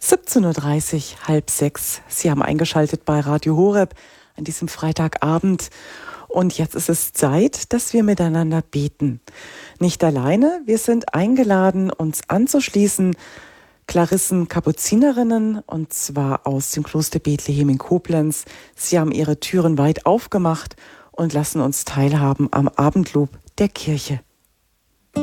17:30 halb sechs. Sie haben eingeschaltet bei Radio Horeb an diesem Freitagabend. Und jetzt ist es Zeit, dass wir miteinander beten. Nicht alleine, wir sind eingeladen, uns anzuschließen. Klarissen Kapuzinerinnen, und zwar aus dem Kloster Bethlehem in Koblenz. Sie haben ihre Türen weit aufgemacht und lassen uns teilhaben am Abendlob der Kirche.